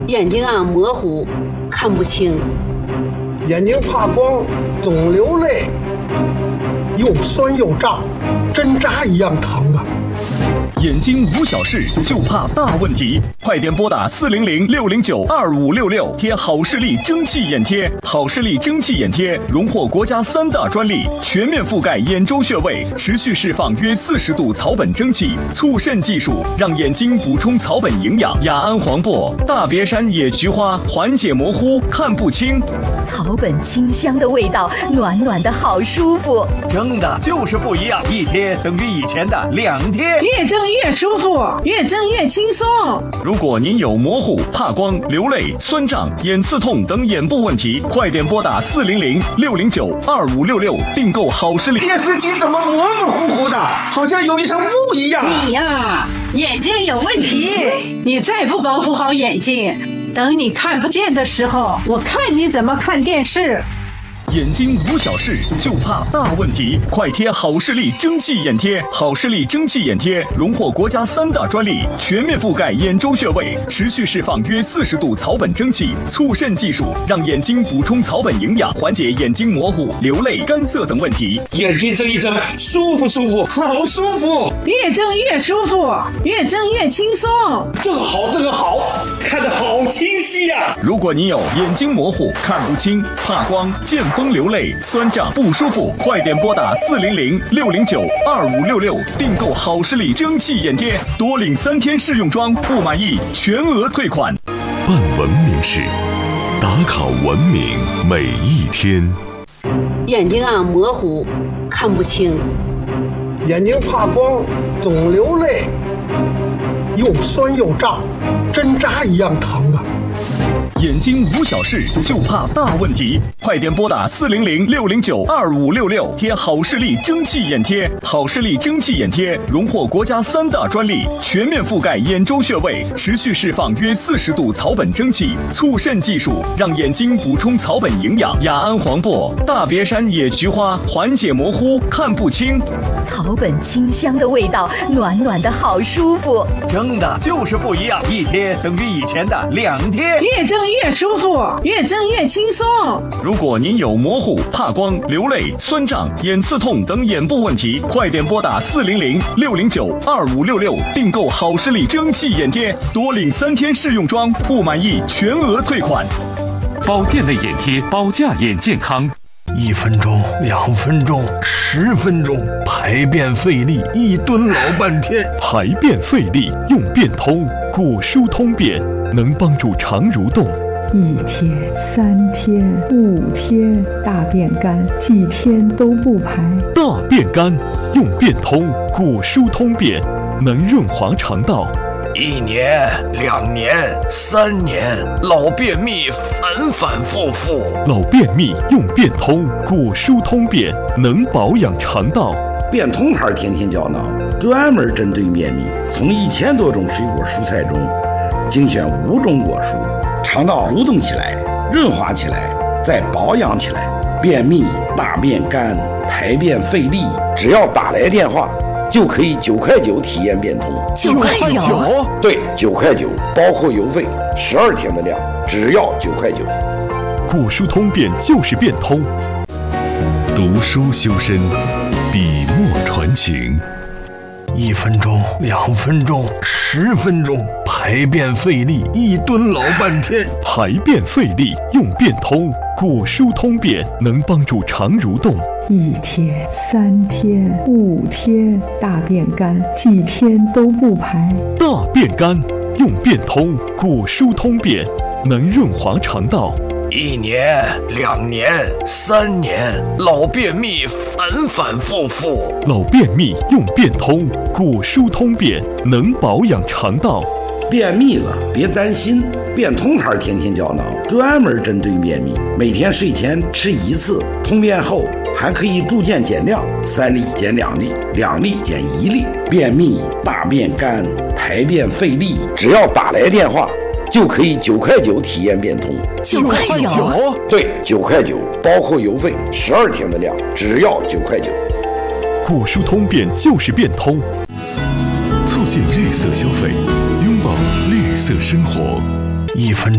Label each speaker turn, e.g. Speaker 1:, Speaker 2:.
Speaker 1: 眼睛模糊，看不清，
Speaker 2: 眼睛怕光，总流泪，又酸又胀，针扎一样疼啊！
Speaker 3: 眼睛无小事，就怕大问题。快点拨打400-609-2566，贴好视力蒸汽眼贴。好视力蒸汽眼贴荣获国家3大专利，全面覆盖眼周穴位，持续释放约40度草本蒸汽，促渗技术让眼睛补充草本营养。雅安黄柏、大别山野菊花缓解模糊，看不清。
Speaker 4: 草本清香的味道，暖暖的好舒服。
Speaker 5: 蒸的就是不一样，一贴等于以前的2贴。
Speaker 6: 越蒸越舒服，越蒸越轻松。
Speaker 3: 如果您有模糊、怕光、流泪、酸胀、眼刺痛等眼部问题，快点拨打400-609-2566，订购好视力。
Speaker 2: 电视机怎么模模糊糊的，好像有一层雾一样？
Speaker 6: 你呀，眼睛有问题，你再不保护好眼睛，等你看不见的时候，我看你怎么看电视。
Speaker 3: 眼睛无小事，就怕大问题。快贴好视力蒸汽眼贴。好视力蒸汽眼贴荣获国家3大专利，全面覆盖眼周穴位，持续释放约40度草本蒸汽，促渗技术让眼睛补充草本营养，缓解眼睛模糊、流泪、干涩等问题。
Speaker 2: 眼睛睁一睁，舒不舒服？好舒服！
Speaker 6: 越睁越舒服，越睁越轻松。
Speaker 2: 这个好，看得好清晰呀！
Speaker 3: 如果你有眼睛模糊、看不清、怕光、见风流泪、酸胀不舒服，快点拨打400-609-2566，订购好视力蒸汽眼贴，多领3天试用装，不满意全额退款。
Speaker 7: 办文明事，打卡文明每一天。
Speaker 1: 眼睛模糊，看不清，
Speaker 2: 眼睛怕光，总流泪，又酸又胀，针扎一样疼啊！
Speaker 3: 眼睛无小事，就怕大问题。快点拨打400-609-2566，贴好视力蒸汽眼贴。好视力蒸汽眼贴荣获国家3大专利，全面覆盖眼周穴位，持续释放约40度草本蒸汽，促渗技术让眼睛补充草本营养。雅安黄柏、大别山野菊花缓解模糊，看不清。
Speaker 4: 草本清香的味道，暖暖的好舒服。
Speaker 5: 蒸的就是不一样，一贴等于以前的2贴。
Speaker 6: 越蒸越舒服，越蒸越轻松。
Speaker 3: 如果您有模糊、怕光、流泪、酸胀、眼刺痛等眼部问题，快点拨打400-609-2566，订购好视力蒸汽眼贴，多领3天试用装，不满意全额退款。
Speaker 8: 保健类眼贴，保驾眼健康。
Speaker 2: 1分钟、2分钟、10分钟，排便费力，一蹲老半天。
Speaker 7: 排便费力用便通，果蔬通便能帮助肠蠕动。
Speaker 9: 1天、3天、5天，大便干，几天都不排。
Speaker 7: 大便干用便通，果蔬通便能润滑肠道。
Speaker 10: 1年、2年、3年，老便秘反反复复。
Speaker 7: 老便秘用便通，果蔬通便能保养肠道。
Speaker 11: 便通牌天天胶囊专门针对便秘，从1000多种水果蔬菜中精选5种果蔬，肠道蠕动起来，润滑起来，再保养起来。便秘、大便干、排便费力，只要打来电话，就可以9块9体验便通。
Speaker 4: 9块9？
Speaker 11: 对，9块9，包括邮费，12天的量，只要9块9。
Speaker 7: 果蔬通便就是便通。读书修身，笔墨传情。
Speaker 2: 1分钟、2分钟、10分钟，排便费力，一蹲老半天。
Speaker 7: 排便费力用便通，果蔬通便能帮助肠蠕动。
Speaker 9: 1天、3天、5天，大便干，几天都不排。
Speaker 7: 大便干用便通，果蔬通便能润滑肠道。
Speaker 10: 1年、2年、3年，老便秘反反复复。
Speaker 7: 老便秘用便通，果蔬通便能保养肠道。
Speaker 11: 便秘了别担心，便通牌天天胶囊专门针对便秘，每天睡前吃1次，通便后还可以逐渐减量，3粒减2粒，2粒减1粒。便秘、大便干、排便费力，只要打来电话，就可以9块9体验便通。
Speaker 4: 9块9？
Speaker 11: 对，9块9，包括邮费，12天的量，只要9块9。
Speaker 7: 果蔬通便就是便通，促进绿色消费，拥抱绿色生活。
Speaker 2: 1分钟。